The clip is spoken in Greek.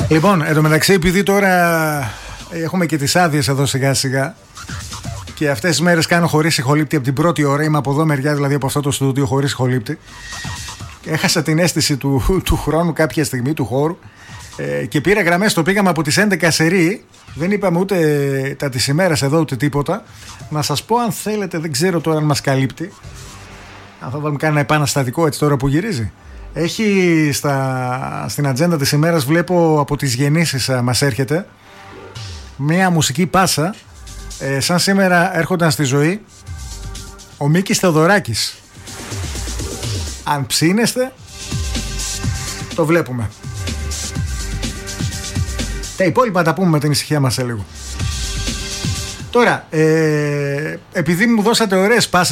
Λοιπόν, εν τω μεταξύ, επειδή τώρα έχουμε και τις άδειες εδώ σιγά σιγά και αυτές τις μέρες κάνω χωρίς ηχολήπτη από την πρώτη ώρα, είμαι από εδώ μεριά, δηλαδή από αυτό το στούντιο χωρίς ηχολήπτη. Έχασα την αίσθηση του χρόνου κάποια στιγμή, του χώρου, και πήρα γραμμές. Το πήγαμε από τις 11 σερί. Δεν είπαμε ούτε τα της ημέρας εδώ ούτε τίποτα. Να σας πω, αν θέλετε, δεν ξέρω τώρα αν μας καλύπτει. Αν θα βάλουμε κανένα επαναστατικό έτσι τώρα που γυρίζει. Έχει στην ατζέντα της ημέρας, βλέπω από τις γεννήσεις μας έρχεται μια μουσική πάσα. Σαν σήμερα έρχονταν στη ζωή ο Μίκης Θεοδωράκης. Αν ψήνεστε, το βλέπουμε. Τα υπόλοιπα τα πούμε με την ησυχία μας σε λίγο. Τώρα, επειδή μου δώσατε ωραίες πάσες